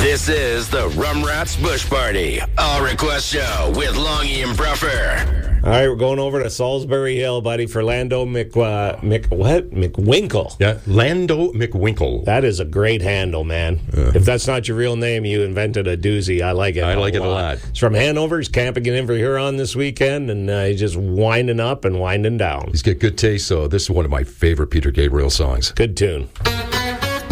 This is the Rum Rats Bush Party, All Request Show with Longy and Bruffer. All right, we're going over to Salisbury Hill, buddy, for Lando McWinkle. Yeah, Lando McWinkle. That is a great handle, man. If that's not your real name, you invented a doozy. I like it. I like it a lot. It's from Hanover. He's camping in for Huron this weekend, and he's just winding up and winding down. He's got good taste, so this is one of my favorite Peter Gabriel songs. Good tune.